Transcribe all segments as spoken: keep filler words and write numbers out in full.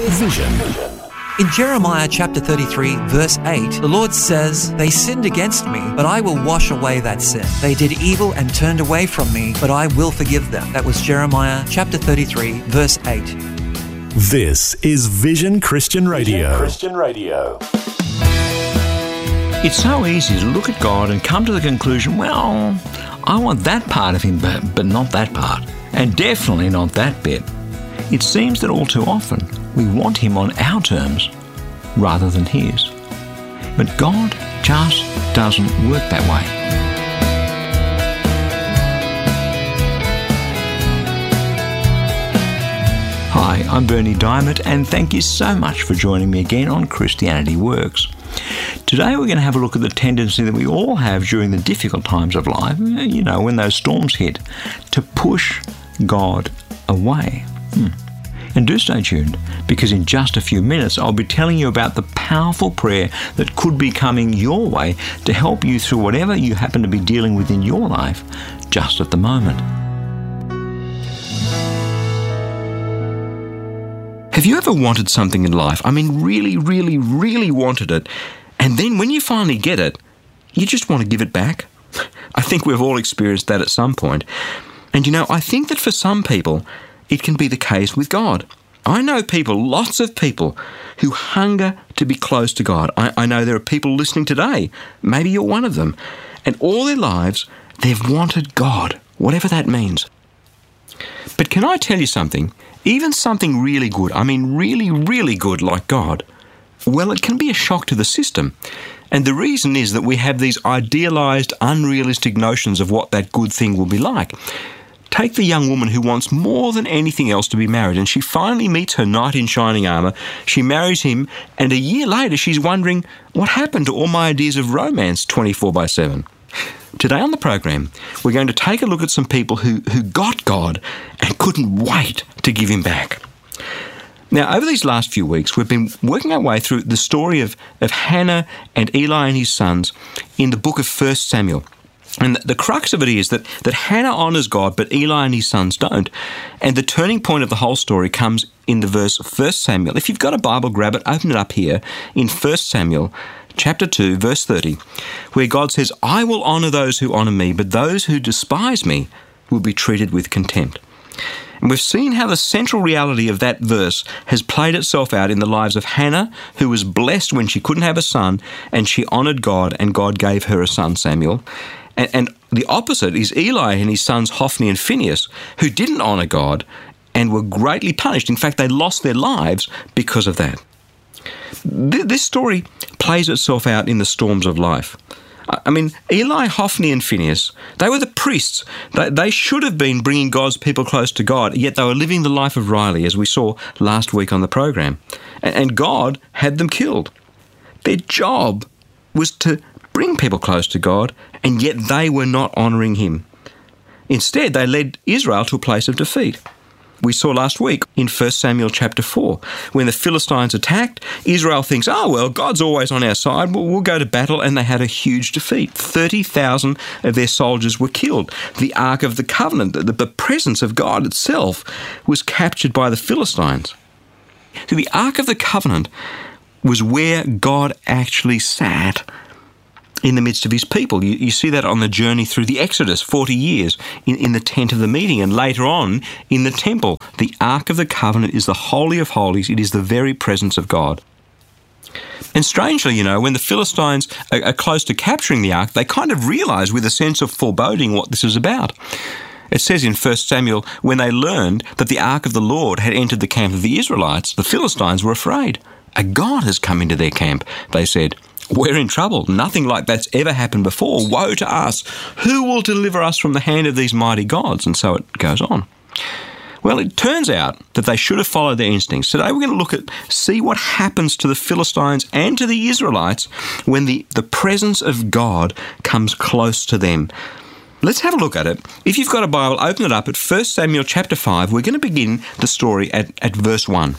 Vision. In Jeremiah chapter thirty-three, verse eight, the Lord says, "They sinned against me, but I will wash away that sin. They did evil and turned away from me, but I will forgive them." That was Jeremiah chapter thirty-three, verse eight. This is Vision Christian Radio. Vision Christian Radio. It's so easy to look at God and come to the conclusion, well, I want that part of him, but, but not that part. And definitely not that bit. It seems that all too often we want him on our terms rather than his. But God just doesn't work that way. Hi, I'm Bernie Diamond, and thank you so much for joining me again on Christianity Works. Today we're going to have a look at the tendency that we all have during the difficult times of life, you know, when those storms hit, to push God away. Hmm. And do stay tuned, because in just a few minutes I'll be telling you about the powerful prayer that could be coming your way to help you through whatever you happen to be dealing with in your life just at the moment. Have you ever wanted something in life? I mean, really, really, really wanted it, and then when you finally get it, you just want to give it back? I think we've all experienced that at some point. And you know, I think that for some people, it can be the case with God. I know people, lots of people, who hunger to be close to God. I, I know there are people listening today, maybe you're one of them, and all their lives they've wanted God, whatever that means. But can I tell you something? Even something really good, I mean really, really good like God, well, it can be a shock to the system. And the reason is that we have these idealised, unrealistic notions of what that good thing will be like. Take the young woman who wants more than anything else to be married, and she finally meets her knight in shining armour. She marries him, and a year later she's wondering, what happened to all my ideas of romance twenty-four by seven? Today on the program, we're going to take a look at some people who, who got God and couldn't wait to give him back. Now, over these last few weeks, we've been working our way through the story of, of Hannah and Eli and his sons in the book of First Samuel. And the crux of it is that, that Hannah honours God, but Eli and his sons don't. And the turning point of the whole story comes in the verse First Samuel. If you've got a Bible, grab it, open it up here in First Samuel chapter two, verse thirty, where God says, "I will honour those who honour me, but those who despise me will be treated with contempt." And we've seen how the central reality of that verse has played itself out in the lives of Hannah, who was blessed when she couldn't have a son, and she honoured God, and God gave her a son, Samuel. And, and the opposite is Eli and his sons Hophni and Phinehas, who didn't honour God and were greatly punished. In fact, they lost their lives because of that. Th- this story plays itself out in the storms of life. I mean, Eli, Hophni and Phinehas, they were the priests. They, they should have been bringing God's people close to God, yet they were living the life of Riley, as we saw last week on the program. And, and God had them killed. Their job was to bring people close to God, and yet they were not honouring him. Instead, they led Israel to a place of defeat. We saw last week in First Samuel chapter four, when the Philistines attacked, Israel thinks, oh, well, God's always on our side, we'll, we'll go to battle, and they had a huge defeat. thirty thousand of their soldiers were killed. The Ark of the Covenant, the, the presence of God itself, was captured by the Philistines. So the Ark of the Covenant was where God actually sat in the midst of his people. You, you see that on the journey through the Exodus, forty years, in, in the tent of the meeting, and later on in the temple. The Ark of the Covenant is the Holy of Holies. It is the very presence of God. And strangely, you know, when the Philistines are, are close to capturing the Ark, they kind of realise with a sense of foreboding what this is about. It says in First Samuel, when they learned that the Ark of the Lord had entered the camp of the Israelites, the Philistines were afraid. A god has come into their camp, they said. We're in trouble. Nothing like that's ever happened before. Woe to us. Who will deliver us from the hand of these mighty gods? And so it goes on. Well, it turns out that they should have followed their instincts. Today we're going to look at, see what happens to the Philistines and to the Israelites when the, the presence of God comes close to them. Let's have a look at it. If you've got a Bible, open it up at First Samuel chapter five. We're going to begin the story at, at verse one.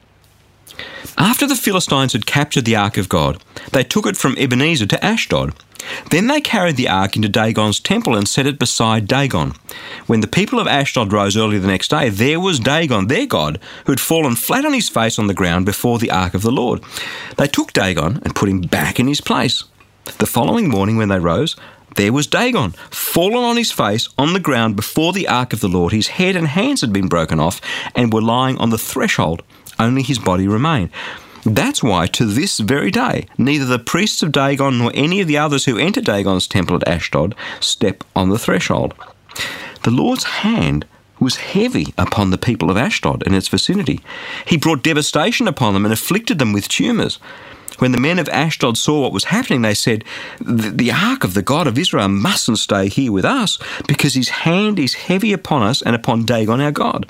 After the Philistines had captured the Ark of God, they took it from Ebenezer to Ashdod. Then they carried the ark into Dagon's temple and set it beside Dagon. When the people of Ashdod rose early the next day, there was Dagon, their god, who had fallen flat on his face on the ground before the ark of the Lord. They took Dagon and put him back in his place. The following morning when they rose, there was Dagon, fallen on his face on the ground before the ark of the Lord. His head and hands had been broken off and were lying on the threshold. Only his body remained. That's why, to this very day, neither the priests of Dagon nor any of the others who enter Dagon's temple at Ashdod step on the threshold. The Lord's hand was heavy upon the people of Ashdod and its vicinity. He brought devastation upon them and afflicted them with tumours. When the men of Ashdod saw what was happening, they said, the, the ark of the God of Israel mustn't stay here with us, because his hand is heavy upon us and upon Dagon our God.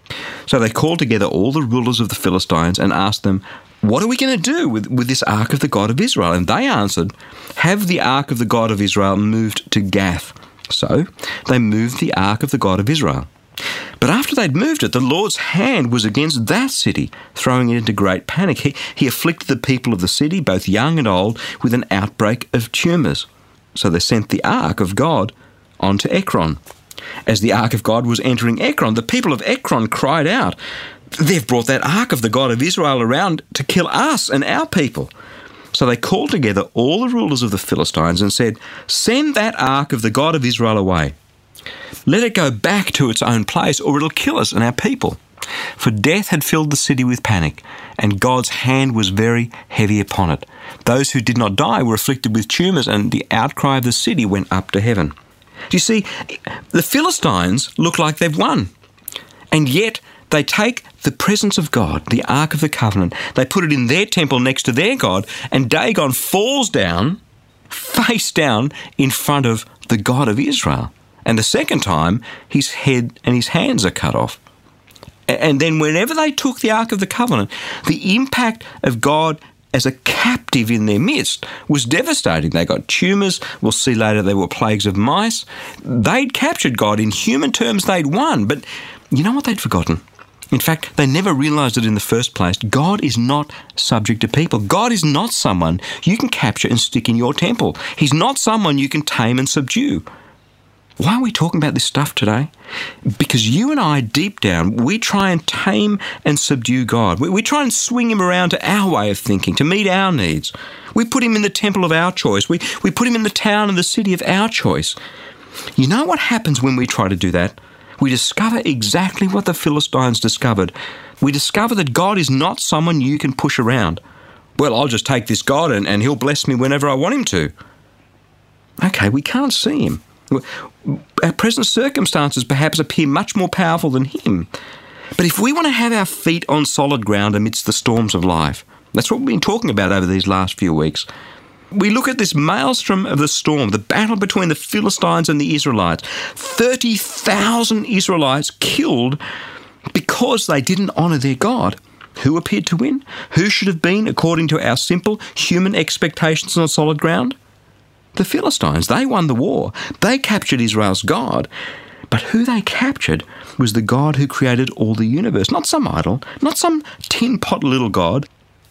So they called together all the rulers of the Philistines and asked them, what are we going to do with, with this ark of the God of Israel? And they answered, have the ark of the God of Israel moved to Gath. So they moved the ark of the God of Israel. But after they'd moved it, the Lord's hand was against that city, throwing it into great panic. He, he afflicted the people of the city, both young and old, with an outbreak of tumours. So they sent the ark of God onto Ekron. As the ark of God was entering Ekron, the people of Ekron cried out, they've brought that ark of the God of Israel around to kill us and our people. So they called together all the rulers of the Philistines and said, send that ark of the God of Israel away. Let it go back to its own place, or it'll kill us and our people. For death had filled the city with panic, and God's hand was very heavy upon it. Those who did not die were afflicted with tumours, and the outcry of the city went up to heaven. Do you see, the Philistines look like they've won, and yet they take the presence of God, the Ark of the Covenant, they put it in their temple next to their God, and Dagon falls down, face down, in front of the God of Israel. And the second time, his head and his hands are cut off. And then whenever they took the Ark of the Covenant, the impact of God as a captive in their midst was devastating. They got tumours. We'll see later there were plagues of mice. They'd captured God. In human terms, they'd won. But you know what they'd forgotten? In fact, they never realised it in the first place. God is not subject to people. God is not someone you can capture and stick in your temple. He's not someone you can tame and subdue. Why are we talking about this stuff today? Because you and I, deep down, we try and tame and subdue God. We, we try and swing him around to our way of thinking, to meet our needs. We put him in the temple of our choice. We, we put him in the town and the city of our choice. You know what happens when we try to do that? We discover exactly what the Philistines discovered. We discover that God is not someone you can push around. Well, I'll just take this God and, and he'll bless me whenever I want him to. Okay, we can't see him. Our present circumstances perhaps appear much more powerful than him. But if we want to have our feet on solid ground amidst the storms of life, that's what we've been talking about over these last few weeks. We look at this maelstrom of the storm, the battle between the Philistines and the Israelites. thirty thousand Israelites killed because they didn't honour their God. Who appeared to win? Who should have been, according to our simple human expectations, on solid ground? The Philistines. They won the war. They captured Israel's God. But who they captured was the God who created all the universe, not some idol, not some tin pot little God.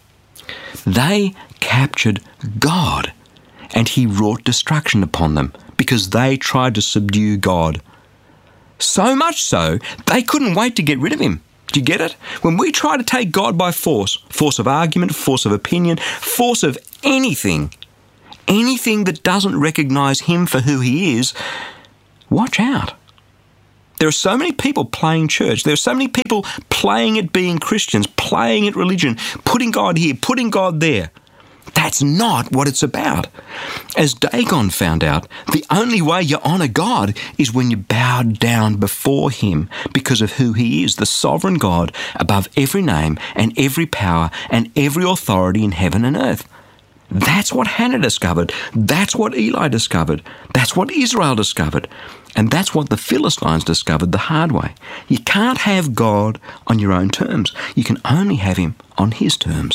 They captured God, and he wrought destruction upon them because they tried to subdue God. So much so, they couldn't wait to get rid of him. Do you get it? When we try to take God by force, force of argument, force of opinion, force of anything, anything that doesn't recognise him for who he is, watch out. There are so many people playing church. There are so many people playing at being Christians, playing at religion, putting God here, putting God there. That's not what it's about. As Dagon found out, the only way you honour God is when you bow down before him because of who he is, the sovereign God above every name and every power and every authority in heaven and earth. That's what Hannah discovered. That's what Eli discovered. That's what Israel discovered. And that's what the Philistines discovered the hard way. You can't have God on your own terms. You can only have him on his terms.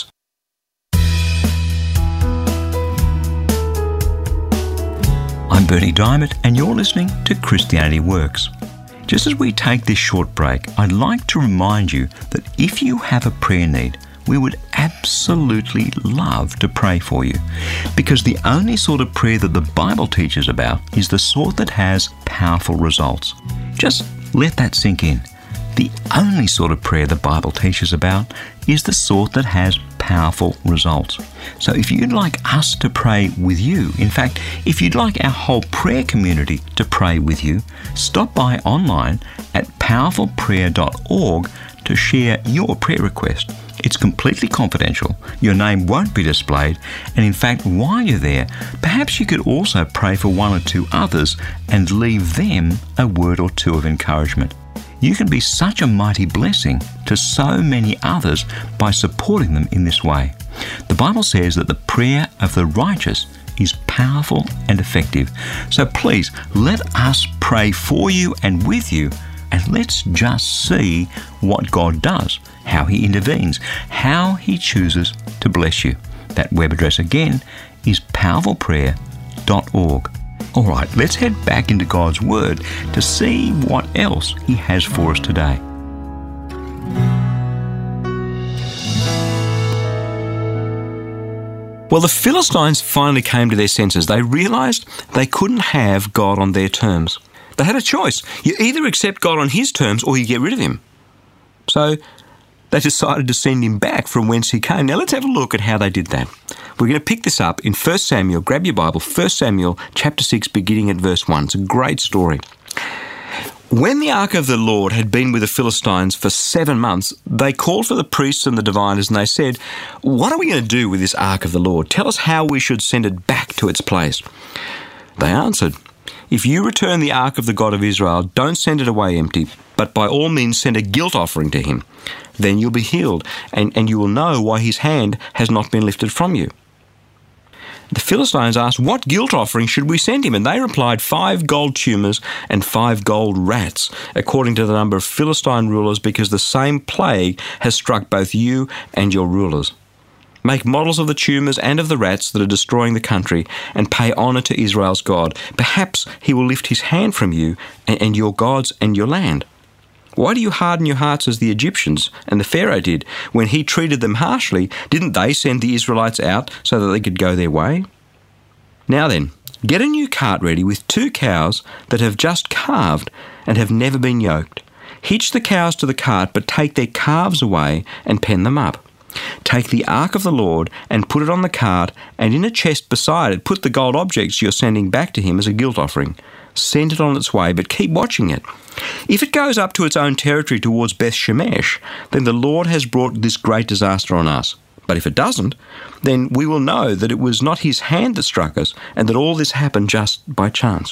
I'm Bernie Diamond, and you're listening to Christianity Works. Just as we take this short break, I'd like to remind you that if you have a prayer need, we would absolutely love to pray for you, because the only sort of prayer that the Bible teaches about is the sort that has powerful results. Just let that sink in. The only sort of prayer the Bible teaches about is the sort that has powerful results. So if you'd like us to pray with you, in fact, if you'd like our whole prayer community to pray with you, stop by online at powerful prayer dot org to share your prayer request. It's completely confidential. Your name won't be displayed. And in fact, while you're there, perhaps you could also pray for one or two others and leave them a word or two of encouragement. You can be such a mighty blessing to so many others by supporting them in this way. The Bible says that the prayer of the righteous is powerful and effective. So please, let us pray for you and with you, and let's just see what God does, how He intervenes, how He chooses to bless you. That web address again is powerful prayer dot org. All right, let's head back into God's Word to see what else He has for us today. Well, the Philistines finally came to their senses. They realised they couldn't have God on their terms. They had a choice. You either accept God on His terms or you get rid of Him. So they decided to send Him back from whence He came. Now let's have a look at how they did that. We're going to pick this up in First Samuel. Grab your Bible, First Samuel chapter six, beginning at verse one. It's a great story. When the ark of the Lord had been with the Philistines for seven months, they called for the priests and the diviners, and they said, "What are we going to do with this ark of the Lord? Tell us how we should send it back to its place." They answered, "If you return the ark of the God of Israel, don't send it away empty, but by all means send a guilt offering to him. Then you'll be healed, and, and you will know why his hand has not been lifted from you." The Philistines asked, "What guilt offering should we send him?" And they replied, five gold tumors and five gold rats, according to the number of Philistine rulers, because the same plague has struck both you and your rulers. Make models of the tumors and of the rats that are destroying the country, and pay honour to Israel's God. Perhaps he will lift his hand from you and, and your gods and your land. Why do you harden your hearts as the Egyptians and the Pharaoh did? When he treated them harshly, didn't they send the Israelites out so that they could go their way? Now then, get a new cart ready with two cows that have just calved and have never been yoked. Hitch the cows to the cart, but take their calves away and pen them up. Take the ark of the Lord and put it on the cart, and in a chest beside it put the gold objects you're sending back to him as a guilt offering. Send it on its way, but keep watching it. If it goes up to its own territory towards Beth Shemesh, then the Lord has brought this great disaster on us. But if it doesn't, then we will know that it was not his hand that struck us, and that all this happened just by chance.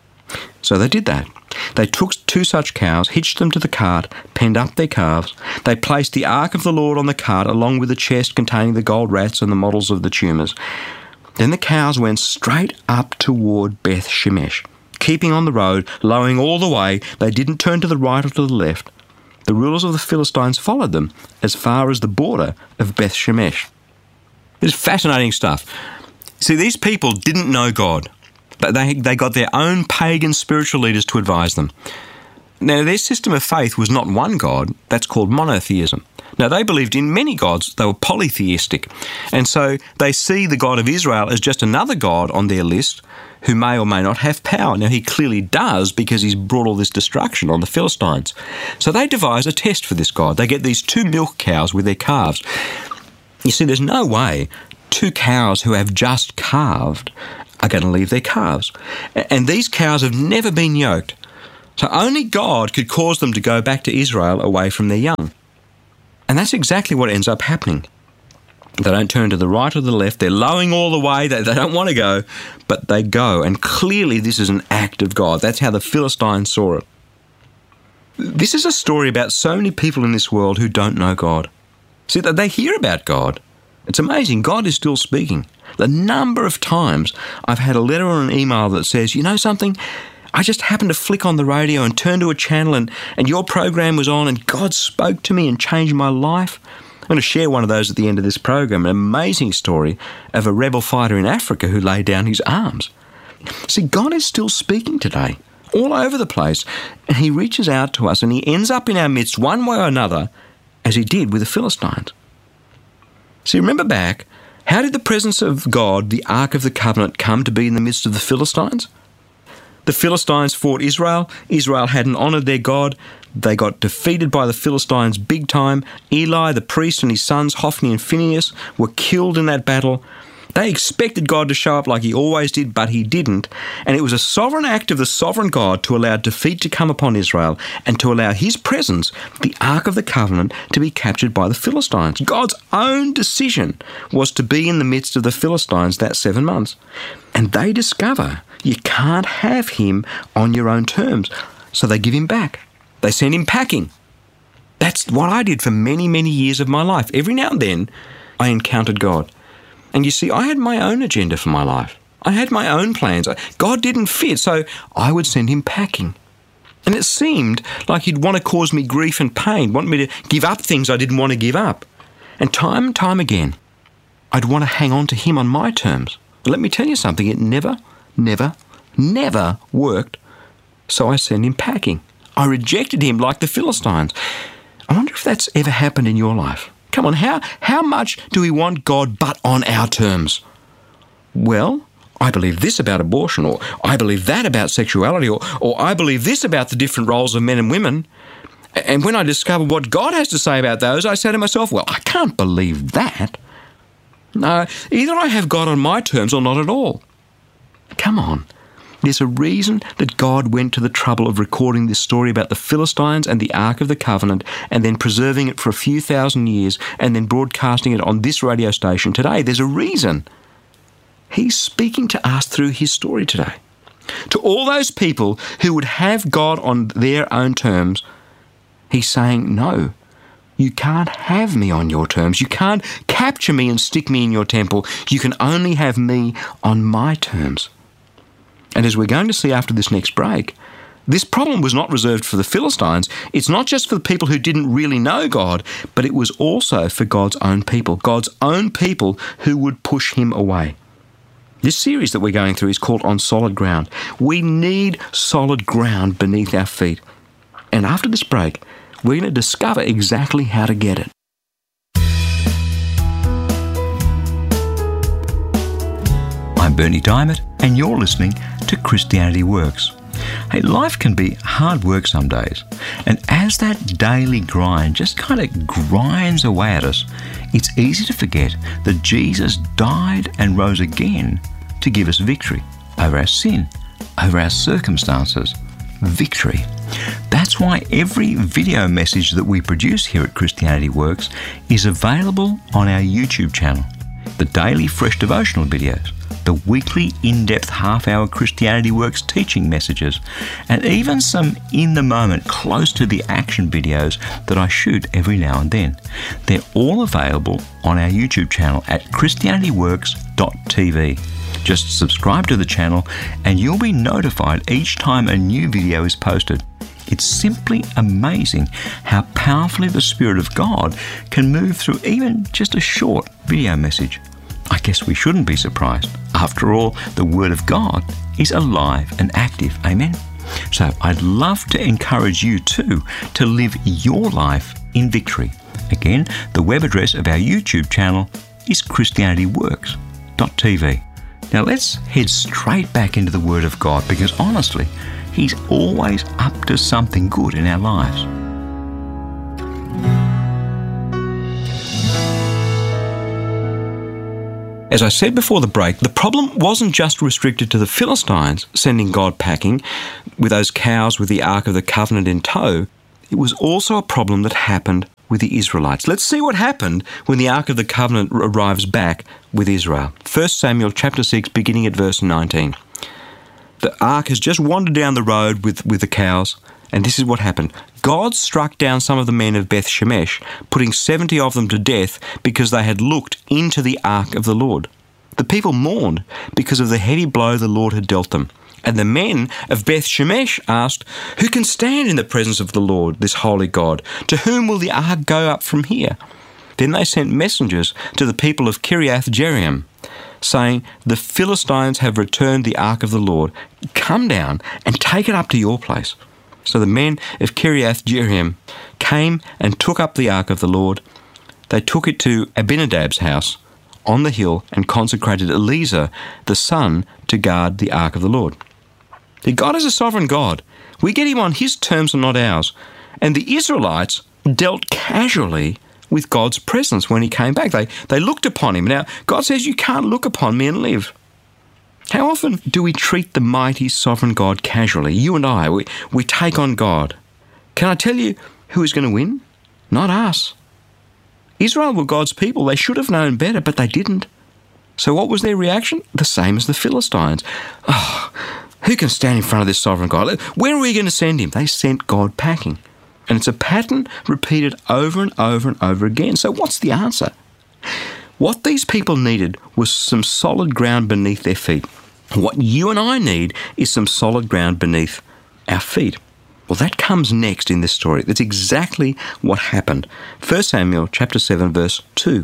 So they did that. They took two such cows, hitched them to the cart, penned up their calves. They placed the ark of the Lord on the cart, along with the chest containing the gold rats and the models of the tumors. Then the cows went straight up toward Beth Shemesh. Keeping on the road, lowing all the way, they didn't turn to the right or to the left. The rulers of the Philistines followed them as far as the border of Beth Shemesh. It's fascinating stuff. See, these people didn't know God. They, they got their own pagan spiritual leaders to advise them. Now, their system of faith was not one God. That's called monotheism. Now, they believed in many gods. They were polytheistic. And so they see the God of Israel as just another God on their list who may or may not have power. Now, he clearly does, because he's brought all this destruction on the Philistines. So they devise a test for this God. They get these two milk cows with their calves. You see, there's no way two cows who have just calved are going to leave their calves. And these cows have never been yoked. So only God could cause them to go back to Israel away from their young. And that's exactly what ends up happening. They don't turn to the right or the left. They're lowing all the way. They, they don't want to go, but they go. And clearly this is an act of God. That's how the Philistines saw it. This is a story about so many people in this world who don't know God. See, they hear about God. It's amazing. God is still speaking. The number of times I've had a letter or an email that says, "You know something? I just happened to flick on the radio and turn to a channel and, and your program was on and God spoke to me and changed my life." I'm going to share one of those at the end of this program, an amazing story of a rebel fighter in Africa who laid down his arms. See, God is still speaking today, all over the place, and he reaches out to us and he ends up in our midst one way or another, as he did with the Philistines. See, remember back, how did the presence of God, the Ark of the Covenant, come to be in the midst of the Philistines? The Philistines fought Israel. Israel hadn't honoured their God. They got defeated by the Philistines big time. Eli, the priest, and his sons, Hophni and Phinehas, were killed in that battle. They expected God to show up like he always did, but he didn't. And it was a sovereign act of the sovereign God to allow defeat to come upon Israel and to allow his presence, the Ark of the Covenant, to be captured by the Philistines. God's own decision was to be in the midst of the Philistines that seven months. And they discover you can't have him on your own terms. So they give him back. They send him packing. That's what I did for many, many years of my life. Every now and then, I encountered God. And you see, I had my own agenda for my life. I had my own plans. God didn't fit, so I would send him packing. And it seemed like he'd want to cause me grief and pain, want me to give up things I didn't want to give up. And time and time again, I'd want to hang on to him on my terms. But let me tell you something, it never, never, never worked. So I sent him packing. I rejected him like the Philistines. I wonder if that's ever happened in your life. Come on, how, how much do we want God but on our terms? Well, I believe this about abortion, or I believe that about sexuality, or, or I believe this about the different roles of men and women. And when I discover what God has to say about those, I say to myself, well, I can't believe that. No, either I have God on my terms or not at all. Come on. There's a reason that God went to the trouble of recording this story about the Philistines and the Ark of the Covenant and then preserving it for a few thousand years and then broadcasting it on this radio station today. There's a reason. He's speaking to us through his story today. To all those people who would have God on their own terms, he's saying, no, you can't have me on your terms. You can't capture me and stick me in your temple. You can only have me on my terms. And as we're going to see after this next break, this problem was not reserved for the Philistines. It's not just for the people who didn't really know God, but it was also for God's own people, God's own people who would push him away. This series that we're going through is called On Solid Ground. We need solid ground beneath our feet. And after this break, we're going to discover exactly how to get it. I'm Bernie Diamond, and you're listening to Christianity Works. Hey, life can be hard work some days, and as that daily grind just kind of grinds away at us, it's easy to forget that Jesus died and rose again to give us victory over our sin, over our circumstances. Victory. That's why every video message that we produce here at Christianity Works is available on our YouTube channel. The daily fresh devotional videos, the weekly in-depth half-hour Christianity Works teaching messages, and even some in-the-moment, close-to-the-action videos that I shoot every now and then. They're all available on our YouTube channel at christianity works dot t v. Just subscribe to the channel and you'll be notified each time a new video is posted. It's simply amazing how powerfully the Spirit of God can move through even just a short video message. I guess we shouldn't be surprised. After all, the Word of God is alive and active. Amen? So I'd love to encourage you too to live your life in victory. Again, the web address of our YouTube channel is christianity works dot t v. Now let's head straight back into the Word of God, because honestly, He's always up to something good in our lives. As I said before the break, the problem wasn't just restricted to the Philistines sending God packing with those cows with the Ark of the Covenant in tow. It was also a problem that happened with the Israelites. Let's see what happened when the Ark of the Covenant arrives back with Israel. First Samuel chapter six, beginning at verse nineteen. The Ark has just wandered down the road with, with the cows, and this is what happened. God struck down some of the men of Beth Shemesh, putting seventy of them to death because they had looked into the Ark of the Lord. The people mourned because of the heavy blow the Lord had dealt them. And the men of Beth Shemesh asked, "Who can stand in the presence of the Lord, this holy God? To whom will the ark go up from here?" Then they sent messengers to the people of Kiriath Jearim, saying, "The Philistines have returned the ark of the Lord. Come down and take it up to your place." So the men of Kiriath Jearim came and took up the ark of the Lord. they took it to Abinadab's house on the hill and consecrated Eleazar, the son, to guard the ark of the Lord. See, God is a sovereign God. We get him on his terms and not ours. And the Israelites dealt casually with God's presence when he came back. They, they looked upon him. Now, God says, you can't look upon me and live. How often do we treat the mighty sovereign God casually? You and I, we, we take on God. Can I tell you who is going to win? Not us. Israel were God's people. They should have known better, but they didn't. So what was their reaction? The same as the Philistines. Oh, who can stand in front of this sovereign God? Where are we going to send him? They sent God packing. And it's a pattern repeated over and over and over again. So what's the answer? What these people needed was some solid ground beneath their feet. What you and I need is some solid ground beneath our feet. Well, that comes next in this story. That's exactly what happened. First Samuel chapter seven, verse two.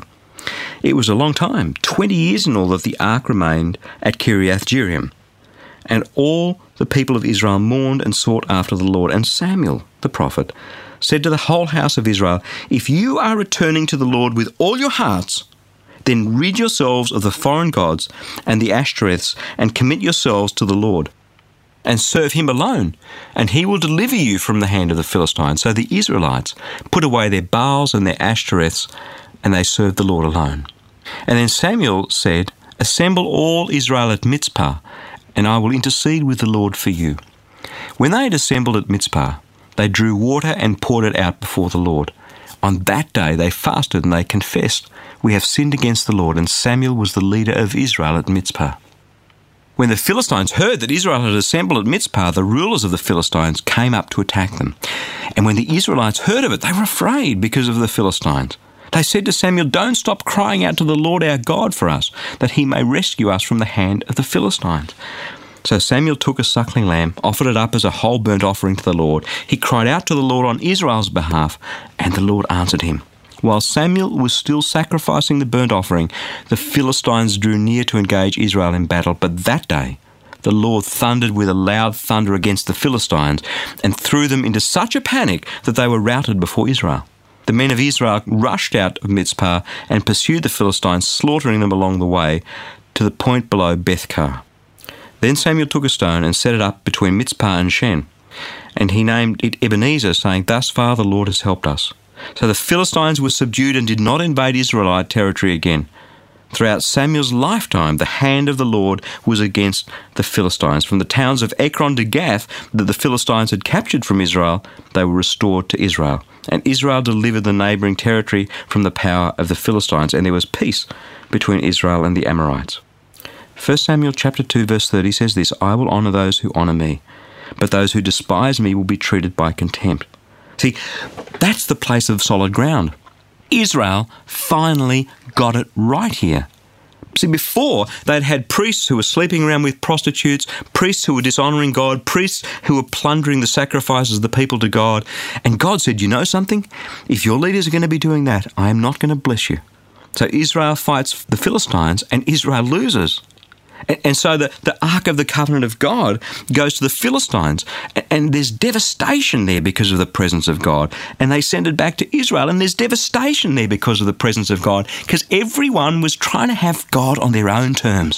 It was a long time, twenty years in all, that the ark remained at Kiriath-Jearim. And all the people of Israel mourned and sought after the Lord. And Samuel, the prophet, said to the whole house of Israel, if you are returning to the Lord with all your hearts, then rid yourselves of the foreign gods and the Ashtoreths and commit yourselves to the Lord and serve him alone, and he will deliver you from the hand of the Philistines. So the Israelites put away their Baals and their Ashtoreths, and they served the Lord alone. And then Samuel said, assemble all Israel at Mizpah, and I will intercede with the Lord for you. When they had assembled at Mizpah, they drew water and poured it out before the Lord. On that day they fasted and they confessed, we have sinned against the Lord, and Samuel was the leader of Israel at Mizpah. When the Philistines heard that Israel had assembled at Mizpah, the rulers of the Philistines came up to attack them. And when the Israelites heard of it, they were afraid because of the Philistines. They said to Samuel, don't stop crying out to the Lord our God for us, that he may rescue us from the hand of the Philistines. So Samuel took a suckling lamb, offered it up as a whole burnt offering to the Lord. He cried out to the Lord on Israel's behalf, and the Lord answered him. While Samuel was still sacrificing the burnt offering, the Philistines drew near to engage Israel in battle. But that day, the Lord thundered with a loud thunder against the Philistines and threw them into such a panic that they were routed before Israel. The men of Israel rushed out of Mizpah and pursued the Philistines, slaughtering them along the way to the point below Bethkar. Then Samuel took a stone and set it up between Mizpah and Shen, and he named it Ebenezer, saying, thus far the Lord has helped us. So the Philistines were subdued and did not invade Israelite territory again. Throughout Samuel's lifetime, the hand of the Lord was against the Philistines. From the towns of Ekron to Gath that the Philistines had captured from Israel, they were restored to Israel. And Israel delivered the neighbouring territory from the power of the Philistines, and there was peace between Israel and the Amorites. First Samuel chapter two verse thirty says this, I will honour those who honour me, but those who despise me will be treated by contempt. See, that's the place of solid ground. Israel finally got it right here. See, before they'd had priests who were sleeping around with prostitutes, priests who were dishonouring God, priests who were plundering the sacrifices of the people to God. And God said, you know something? If your leaders are going to be doing that, I am not going to bless you. So Israel fights the Philistines and Israel loses. And so the, the Ark of the Covenant of God goes to the Philistines, and there's devastation there because of the presence of God. And they send it back to Israel, and there's devastation there because of the presence of God, because everyone was trying to have God on their own terms.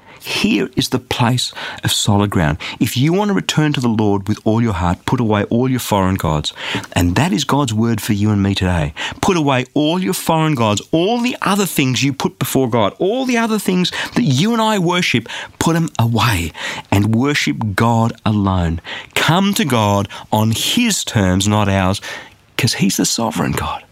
Here is the place of solid ground. If you want to return to the Lord with all your heart, put away all your foreign gods. And that is God's word for you and me today. Put away all your foreign gods, all the other things you put before God, all the other things that you and I worship, put them away and worship God alone. Come to God on His terms, not ours, because He's the sovereign God.